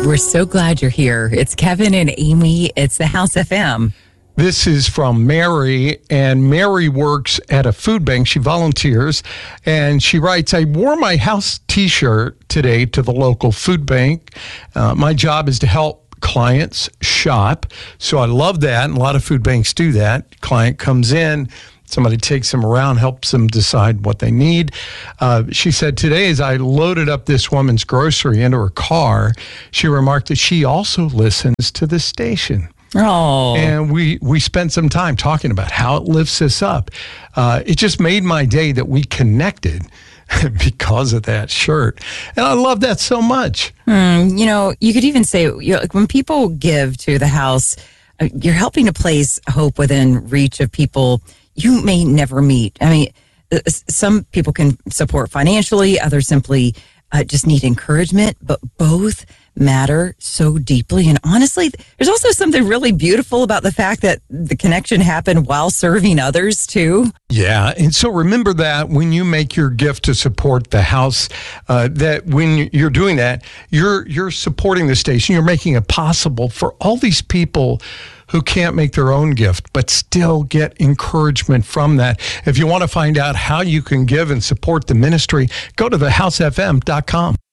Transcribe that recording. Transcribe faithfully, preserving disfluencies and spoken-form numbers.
We're so glad you're here. It's Kevin and Amy. It's the House F M. This is from Mary, and Mary works at a food bank. She volunteers, and she writes, I wore my house t-shirt today to the local food bank. Uh, my job is to help clients shop, so I love that, and a lot of food banks do that. Client comes in, somebody takes them around, helps them decide what they need. Uh, she said, today as I loaded up this woman's grocery into her car, she remarked that she also listens to the station. Oh. And we, we spent some time talking about how it lifts us up. Uh, it just made my day that we connected because of that shirt. And I love that so much. Hmm, you know, you could even say, you know, like when people give to the house, uh, you're helping to place hope within reach of people you may never meet. I mean, uh, some people can support financially, others simply uh, just need encouragement, but both matter so deeply. And honestly, there's also something really beautiful about the fact that the connection happened while serving others too. Yeah. And so remember that when you make your gift to support the house, uh, that when you're doing that, you're, you're supporting the station. You're making it possible for all these people who can't make their own gift, but still get encouragement from that. If you want to find out how you can give and support the ministry, go to the house f m dot com.